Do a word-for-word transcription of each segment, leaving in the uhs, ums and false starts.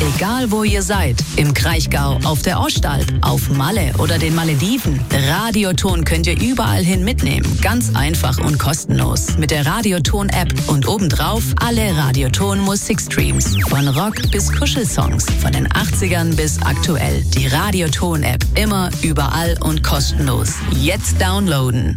Egal wo ihr seid, im Kraichgau, auf der Ostalb, auf Malle oder den Malediven, Radioton könnt ihr überall hin mitnehmen. Ganz einfach und kostenlos. Mit der Radioton-App und obendrauf alle Radioton-Musikstreams. Von Rock bis Kuschelsongs, von den achtzigern bis aktuell. Die Radioton-App immer, überall und kostenlos. Jetzt downloaden.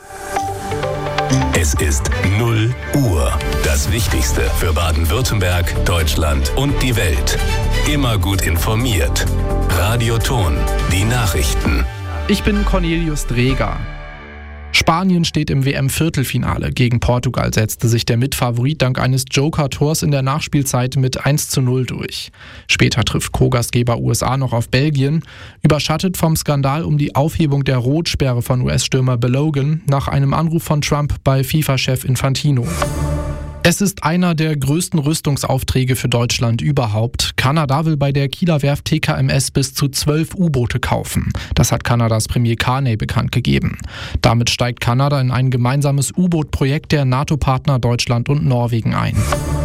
Es ist null Uhr. Das Wichtigste für Baden-Württemberg, Deutschland und die Welt. Immer gut informiert. Radioton, die Nachrichten. Ich bin Cornelius Dreger. Spanien steht im W M-Viertelfinale. Gegen Portugal setzte sich der Mitfavorit dank eines Joker-Tors in der Nachspielzeit mit eins zu null durch. Später trifft Co-Gastgeber U S A noch auf Belgien. Überschattet vom Skandal um die Aufhebung der Rotsperre von U S-Stürmer Balogun nach einem Anruf von Trump bei FIFA-Chef Infantino. Es ist einer der größten Rüstungsaufträge für Deutschland überhaupt. Kanada will bei der Kieler Werft T K M S bis zu zwölf U-Boote kaufen. Das hat Kanadas Premier Carney bekannt gegeben. Damit steigt Kanada in ein gemeinsames U-Boot-Projekt der NATO-Partner Deutschland und Norwegen ein.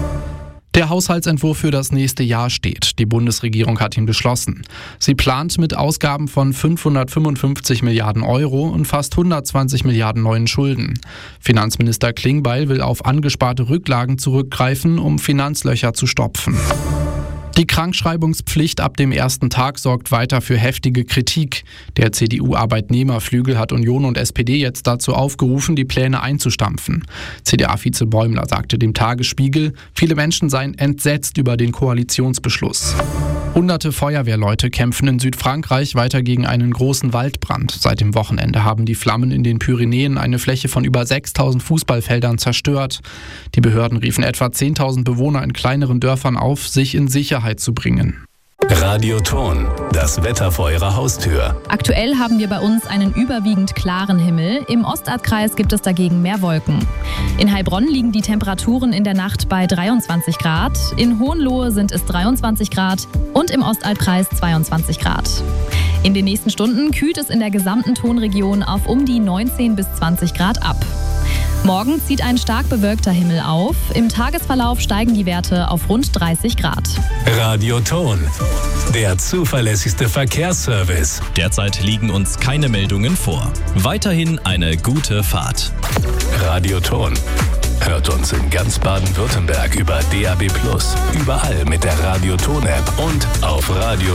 Der Haushaltsentwurf für das nächste Jahr steht. Die Bundesregierung hat ihn beschlossen. Sie plant mit Ausgaben von fünfhundertfünfundfünfzig Milliarden Euro und fast hundertzwanzig Milliarden neuen Schulden. Finanzminister Klingbeil will auf angesparte Rücklagen zurückgreifen, um Finanzlöcher zu stopfen. Die Krankschreibungspflicht ab dem ersten Tag sorgt weiter für heftige Kritik. Der C D U-Arbeitnehmerflügel hat Union und S P D jetzt dazu aufgerufen, die Pläne einzustampfen. C D A-Vize Bäumler sagte dem Tagesspiegel, viele Menschen seien entsetzt über den Koalitionsbeschluss. Hunderte Feuerwehrleute kämpfen in Südfrankreich weiter gegen einen großen Waldbrand. Seit dem Wochenende haben die Flammen in den Pyrenäen eine Fläche von über sechstausend Fußballfeldern zerstört. Die Behörden riefen etwa zehntausend Bewohner in kleineren Dörfern auf, sich in Sicherheit zu bringen. Radioton, das Wetter vor Ihrer Haustür. Aktuell haben wir bei uns einen überwiegend klaren Himmel. Im Ostalbkreis gibt es dagegen mehr Wolken. In Heilbronn liegen die Temperaturen in der Nacht bei dreiundzwanzig Grad. In Hohenlohe sind es dreiundzwanzig Grad und im Ostalbkreis zweiundzwanzig Grad. In den nächsten Stunden kühlt es in der gesamten Tonregion auf um die neunzehn bis zwanzig Grad ab. Morgen zieht ein stark bewölkter Himmel auf. Im Tagesverlauf steigen die Werte auf rund dreißig Grad. Radioton, der zuverlässigste Verkehrsservice. Derzeit liegen uns keine Meldungen vor. Weiterhin eine gute Fahrt. Radioton. Hört uns in ganz Baden-Württemberg über D A B plus, überall mit der Radioton-App und auf Radio